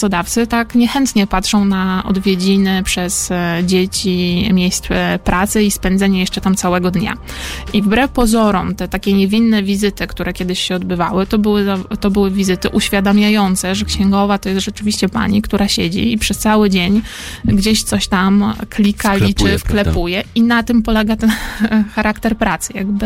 Pracodawcy tak niechętnie patrzą na odwiedziny przez dzieci miejsc pracy i spędzenie jeszcze tam całego dnia. I wbrew pozorom te takie niewinne wizyty, które kiedyś się odbywały, to były wizyty uświadamiające, że księgowa to jest rzeczywiście pani, która siedzi i przez cały dzień gdzieś coś tam klika, liczy, wklepuje i na tym polega ten charakter pracy. Jakby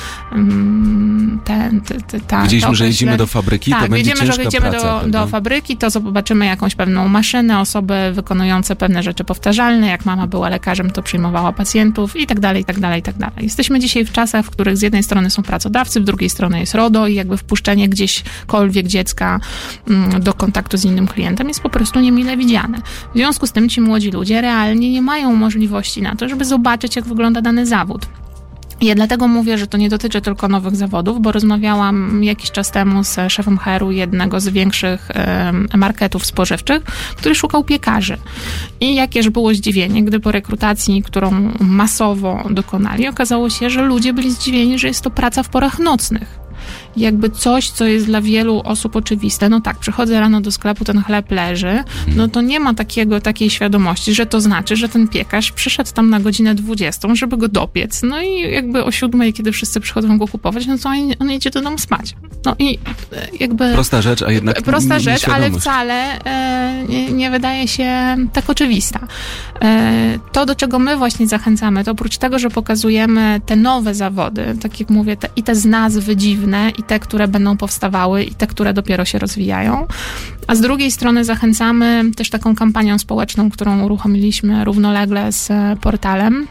Widzieliśmy, że jedziemy do fabryki, to będzie ciężka praca. Tak, jedziemy do fabryki, to zobaczymy jakąś pewną maszynę, osoby wykonujące pewne rzeczy powtarzalne. Jak mama była lekarzem, to przyjmowała pacjentów i tak dalej, i tak dalej, i tak dalej. Jesteśmy dzisiaj w czasach, w których z jednej strony są pracodawcy, z drugiej strony jest RODO i jakby wpuszczenie gdzieśkolwiek dziecka do kontaktu z innym klientem jest po prostu niemile widziane. W związku z tym ci młodzi ludzie realnie nie mają możliwości na to, żeby zobaczyć, jak wygląda dany zawód. Ja dlatego mówię, że to nie dotyczy tylko nowych zawodów, bo rozmawiałam jakiś czas temu z szefem HR-u jednego z większych marketów spożywczych, który szukał piekarzy. I jakież było zdziwienie, gdy po rekrutacji, którą masowo dokonali, okazało się, że ludzie byli zdziwieni, że jest to praca w porach nocnych. Jakby coś, co jest dla wielu osób oczywiste, no tak, przychodzę rano do sklepu, ten chleb leży, no to nie ma takiej świadomości, że to znaczy, że ten piekarz przyszedł tam na godzinę 20, żeby go dopiec, no i jakby o 7, kiedy wszyscy przychodzą go kupować, no to on idzie do domu spać. No i jakby... Prosta rzecz, a jednak prosta rzecz, ale wcale nie wydaje się tak oczywista. To, do czego my właśnie zachęcamy, to oprócz tego, że pokazujemy te nowe zawody, tak jak mówię, te z nazwy dziwne i te, które będą powstawały i te, które dopiero się rozwijają. A z drugiej strony zachęcamy też taką kampanią społeczną, którą uruchomiliśmy równolegle z portalem.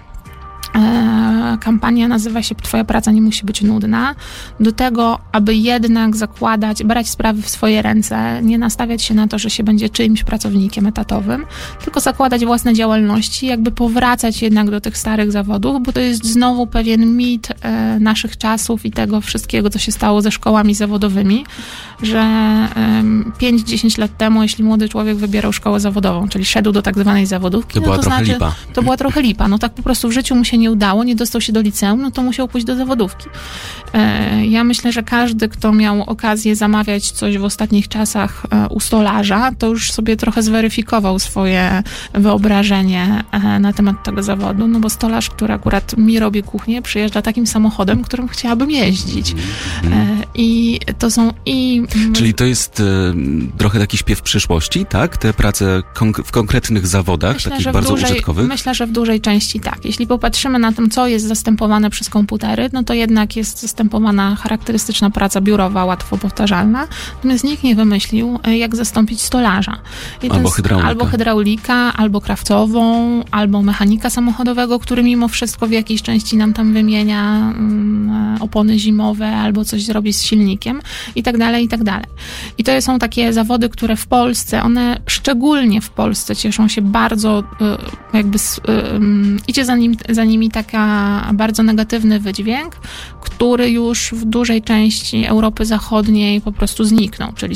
Kampania nazywa się Twoja praca nie musi być nudna. Do tego, aby jednak brać sprawy w swoje ręce, nie nastawiać się na to, że się będzie czyimś pracownikiem etatowym, tylko zakładać własne działalności, jakby powracać jednak do tych starych zawodów, bo to jest znowu pewien mit naszych czasów i tego wszystkiego, co się stało ze szkołami zawodowymi, że 5-10 lat temu, jeśli młody człowiek wybierał szkołę zawodową, czyli szedł do tak zwanej zawodówki, to była trochę lipa. No tak po prostu w życiu mu się nie udało, nie dostał się do liceum, no to musiał pójść do zawodówki. Ja myślę, że każdy, kto miał okazję zamawiać coś w ostatnich czasach u stolarza, to już sobie trochę zweryfikował swoje wyobrażenie na temat tego zawodu, no bo stolarz, który akurat mi robi kuchnię, przyjeżdża takim samochodem, którym chciałabym jeździć. I to są Czyli to jest trochę taki śpiew przyszłości, tak? Te prace w konkretnych zawodach, takich bardzo użytkowych? Myślę, że w dużej części tak. Jeśli popatrzymy na tym, co jest zastępowane przez komputery, no to jednak jest zastępowana charakterystyczna praca biurowa, łatwo powtarzalna. Natomiast nikt nie wymyślił, jak zastąpić stolarza. Albo hydraulika, albo krawcową, albo mechanika samochodowego, który mimo wszystko w jakiejś części nam tam wymienia opony zimowe, albo coś zrobi z silnikiem i tak dalej, i tak dalej. I to są takie zawody, które w Polsce, one szczególnie w Polsce cieszą się bardzo, idzie za nimi taka bardzo negatywny wydźwięk, który już w dużej części Europy Zachodniej po prostu zniknął, czyli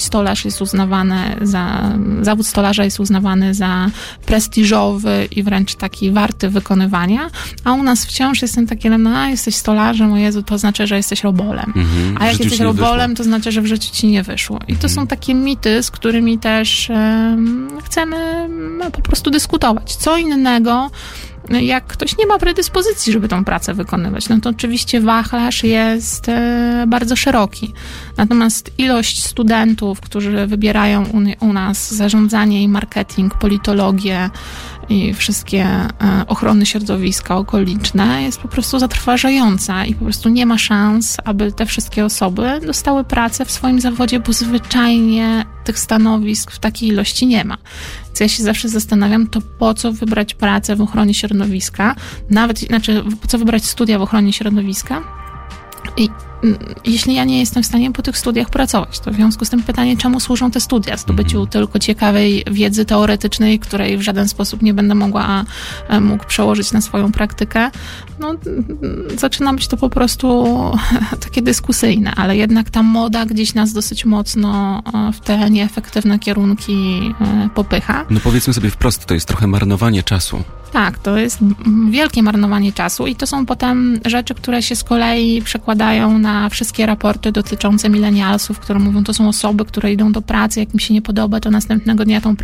zawód stolarza jest uznawany za prestiżowy i wręcz taki warty wykonywania, a u nas wciąż jest ten taki, jesteś stolarzem, o Jezu, to znaczy, że jesteś robolem. A jak jesteś robolem, to znaczy, że w życiu ci nie wyszło. I to są takie mity, z którymi też chcemy po prostu dyskutować. Co innego, jak ktoś nie ma predyspozycji, żeby tą pracę wykonywać, no to oczywiście wachlarz jest bardzo szeroki. Natomiast ilość studentów, którzy wybierają u nas zarządzanie i marketing, politologię i wszystkie ochrony środowiska okoliczne jest po prostu zatrważająca i po prostu nie ma szans, aby te wszystkie osoby dostały pracę w swoim zawodzie, bo zwyczajnie tych stanowisk w takiej ilości nie ma. Więc ja się zawsze zastanawiam, to po co wybrać pracę w ochronie środowiska, po co wybrać studia w ochronie środowiska, i jeśli ja nie jestem w stanie po tych studiach pracować, to w związku z tym pytanie, czemu służą te studia? Zdobyciu tylko ciekawej wiedzy teoretycznej, której w żaden sposób nie będę mógł przełożyć na swoją praktykę. No, zaczyna być to po prostu takie dyskusyjne, ale jednak ta moda gdzieś nas dosyć mocno w te nieefektywne kierunki popycha. No powiedzmy sobie wprost, to jest trochę marnowanie czasu. Tak, to jest wielkie marnowanie czasu i to są potem rzeczy, które się z kolei przekładają na wszystkie raporty dotyczące milenialsów, które mówią, to są osoby, które idą do pracy, jak im się nie podoba, to następnego dnia tą